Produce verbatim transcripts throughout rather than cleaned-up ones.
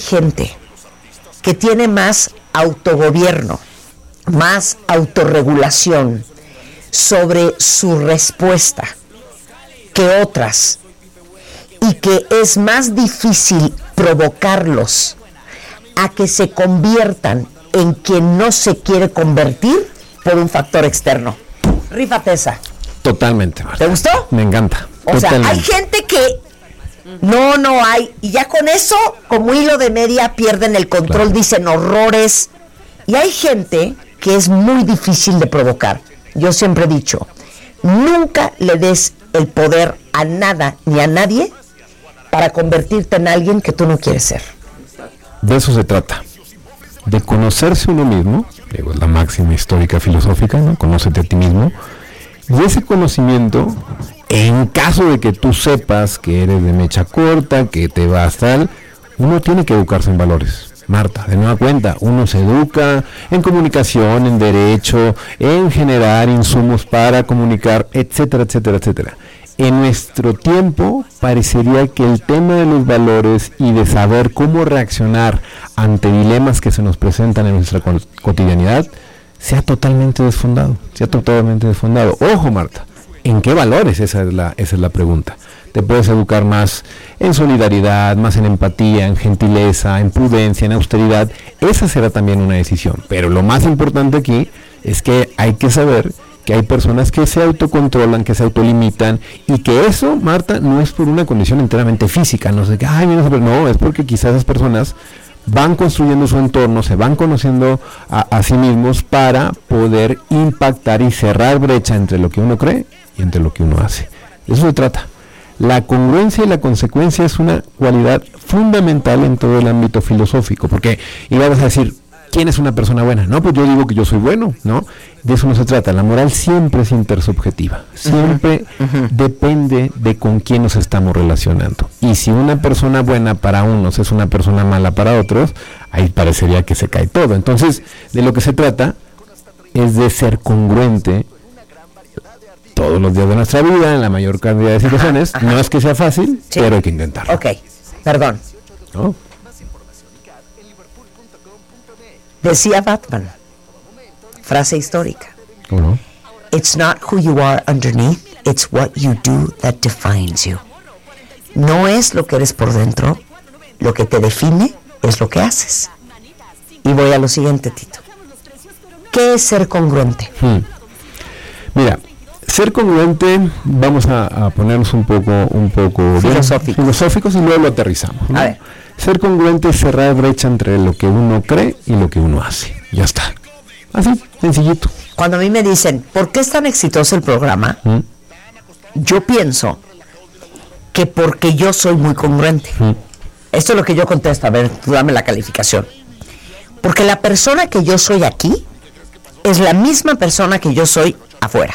gente que tiene más autogobierno, más autorregulación sobre su respuesta que otras, y que es más difícil provocarlos a que se conviertan en quien no se quiere convertir por un factor externo. Rífate esa. Totalmente, Marta. ¿Te gustó? Me encanta. O Totalmente. sea, hay gente que no, no hay, y ya con eso, como hilo de media, pierden el control, claro. Dicen horrores, y hay gente que es muy difícil de provocar. Yo siempre he dicho, nunca le des el poder a nada ni a nadie para convertirte en alguien que tú no quieres ser. De eso se trata, de conocerse uno mismo, digo, es la máxima histórica filosófica, ¿no? Conócete a ti mismo, y ese conocimiento, en caso de que tú sepas que eres de mecha corta, que te vas tal, uno tiene que educarse en valores. Marta, de nueva cuenta, uno se educa en comunicación, en derecho, en generar insumos para comunicar, etcétera, etcétera, etcétera. En nuestro tiempo parecería que el tema de los valores y de saber cómo reaccionar ante dilemas que se nos presentan en nuestra cotidianidad sea totalmente desfondado, sea totalmente desfondado. Ojo, Marta, ¿en qué valores? Esa es la, esa es la pregunta. Te puedes educar más en solidaridad, más en empatía, en gentileza, en prudencia, en austeridad. Esa será también una decisión. Pero lo más importante aquí es que hay que saber que hay personas que se autocontrolan, que se autolimitan, y que eso, Marta, no es por una condición enteramente física. No sé qué, ay, mira, no, es porque quizás esas personas van construyendo su entorno, se van conociendo a, a sí mismos para poder impactar y cerrar brecha entre lo que uno cree y entre lo que uno hace. De eso se trata. La congruencia y la consecuencia es una cualidad fundamental en todo el ámbito filosófico, porque, y vas a decir, ¿quién es una persona buena? No, pues yo digo que yo soy bueno, ¿no? De eso no se trata. La moral siempre es intersubjetiva, siempre uh-huh. depende de con quién nos estamos relacionando. Y si una persona buena para unos es una persona mala para otros, ahí parecería que se cae todo. Entonces, de lo que se trata es de ser congruente todos los días de nuestra vida, en la mayor cantidad de situaciones. Ajá, ajá. No es que sea fácil, sí. Pero hay que intentarlo. Ok, perdón. ¿No? Decía Batman, frase histórica. ¿Cómo no? It's not who you are underneath, it's what you do that defines you. No es lo que eres por dentro, lo que te define es lo que haces. Y voy a lo siguiente, Tito. ¿Qué es ser congruente? Hmm. Mira, ser congruente, vamos a, a ponernos un poco, un poco filosóficos. filosóficos y luego lo aterrizamos, ¿no? A ver. Ser congruente es cerrar brecha entre lo que uno cree y lo que uno hace. Ya está. Así, sencillito. Cuando a mí me dicen, ¿por qué es tan exitoso el programa? ¿Mm? Yo pienso que porque yo soy muy congruente. ¿Mm? Esto es lo que yo contesto. A ver, tú dame la calificación. Porque la persona que yo soy aquí es la misma persona que yo soy afuera.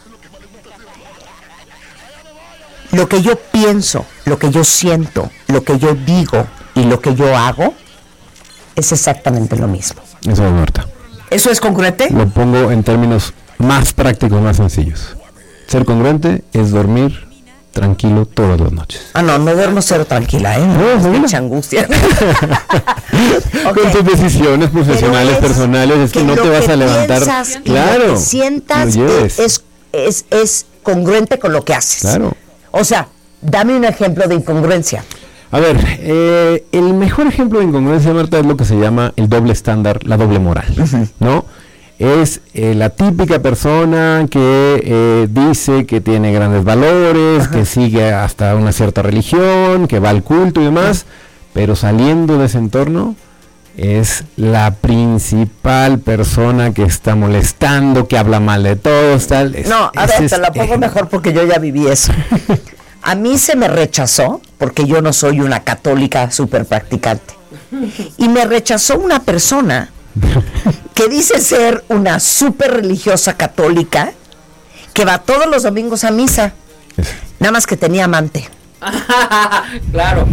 Lo que yo pienso, lo que yo siento, lo que yo digo y lo que yo hago es exactamente lo mismo. Eso es, Marta. ¿Eso es congruente? Lo pongo en términos más prácticos, más sencillos. Ser congruente es dormir tranquilo todas las noches. Ah, no, no duermo cero tranquila, ¿eh? No, no, mucha angustia. Okay. Con tus decisiones profesionales, es personales, es que, que no te vas a levantar. Claro. Lo que sientas es, es, es, es congruente con lo que haces. Claro. O sea, dame un ejemplo de incongruencia. A ver, eh, el mejor ejemplo de incongruencia, Marta, es lo que se llama el doble estándar, la doble moral, uh-huh. ¿no? Es eh, la típica persona que eh, dice que tiene grandes valores, uh-huh. que sigue hasta una cierta religión, que va al culto y demás, uh-huh. pero saliendo de ese entorno es la principal persona que está molestando, que habla mal de todos, tal. Es, no, a ver, te la pongo eh, mejor porque yo ya viví eso. A mí se me rechazó, porque yo no soy una católica súper practicante, y me rechazó una persona que dice ser una súper religiosa católica, que va todos los domingos a misa, nada más que tenía amante. Claro.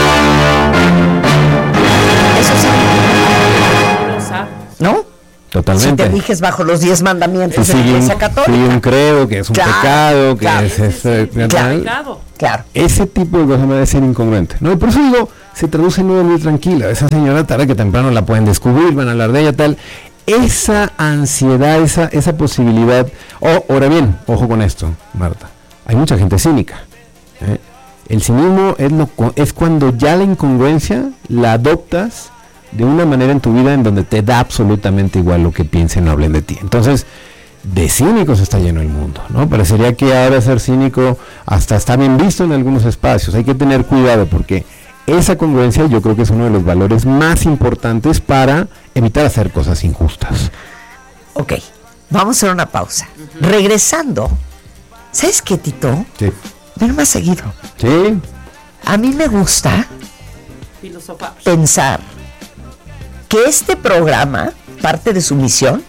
Eso sí. ¿No? Totalmente. Si te riges bajo los diez mandamientos sí, de la Iglesia Católica. Sí, un creo que es un claro, claro, pecado, que es, es, es claro, claro. claro, claro. Ese tipo de cosas me debe ser incongruente. No, por eso digo, se traduce en una muy tranquila. Esa señora tarde que temprano la pueden descubrir, van a hablar de ella, tal. Esa ansiedad, esa, esa posibilidad. Oh, ahora bien, ojo con esto, Marta. Hay mucha gente cínica. ¿eh? El cinismo es, lo, es cuando ya la incongruencia la adoptas de una manera en tu vida en donde te da absolutamente igual lo que piensen o hablen de ti. Entonces, de cínicos está lleno el mundo, ¿no? Parecería que ahora ser cínico hasta está bien visto en algunos espacios. Hay que tener cuidado porque esa congruencia yo creo que es uno de los valores más importantes para evitar hacer cosas injustas. Ok, vamos a hacer una pausa. Uh-huh. Regresando, ¿sabes qué, Tito? Sí. Ven más seguido. Sí. A mí me gusta filosofar, pensar que este programa, parte de su misión,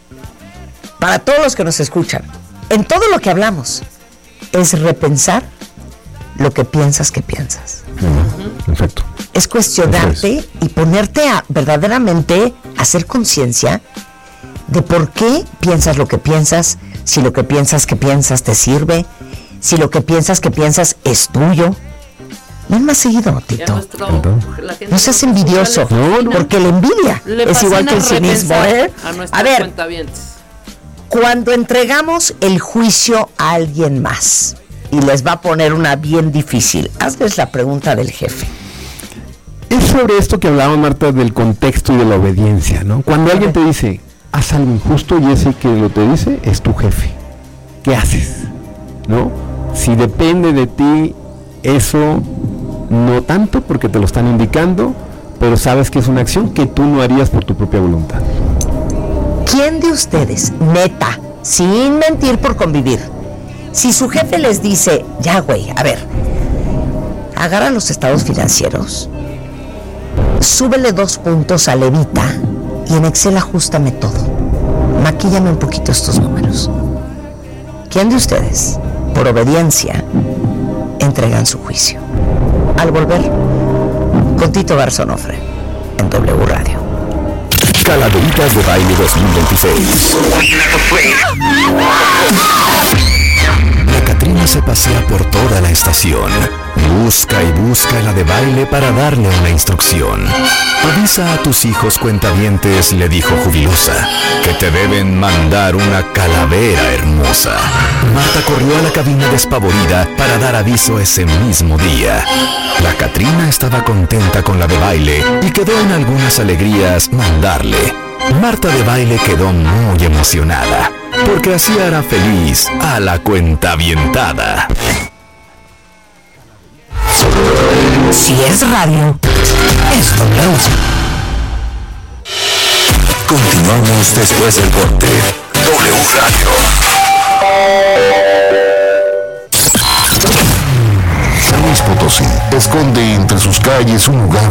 para todos los que nos escuchan, en todo lo que hablamos, es repensar lo que piensas que piensas. Uh-huh. Perfecto. Es cuestionarte es. y ponerte a verdaderamente hacer conciencia de por qué piensas lo que piensas, si lo que piensas que piensas te sirve, si lo que piensas que piensas es tuyo. Ven más seguido, Tito. Nuestro, no seas envidioso, no, no. porque la envidia le es igual que el cinismo, ¿eh? A, a ver, cuando entregamos el juicio a alguien más, y les va a poner una bien difícil, hazles la pregunta del jefe. Es sobre esto que hablaba Marta, del contexto y de la obediencia, ¿no? Cuando alguien te dice, haz algo injusto, y ese que lo te dice es tu jefe. ¿Qué haces? ¿No? Si depende de ti, eso no tanto porque te lo están indicando, pero sabes que es una acción que tú no harías por tu propia voluntad. ¿Quién de ustedes, neta, sin mentir por convivir, si su jefe les dice, ya güey, a ver, agarra los estados financieros, súbele dos puntos a Levita y en Excel ajustame todo, maquíllame un poquito estos números? ¿Quién de ustedes, por obediencia, entregan su juicio? Al volver, con Tito Garzonofre, en W Radio. Calaveritas de Baile dos mil veintiséis. La Catrina se pasea por toda la estación. Busca y busca la de baile para darle una instrucción. Avisa a tus hijos cuentavientes, le dijo jubilosa, que te deben mandar una calavera hermosa. Marta corrió a la cabina despavorida para dar aviso ese mismo día. La Catrina estaba contenta con la de baile y quedó en algunas alegrías mandarle. Marta de baile quedó muy emocionada, porque así hará feliz a la cuentavientada. Si es radio, es W. Continuamos después del corte. W Radio. San Luis Potosí esconde entre sus calles un lugar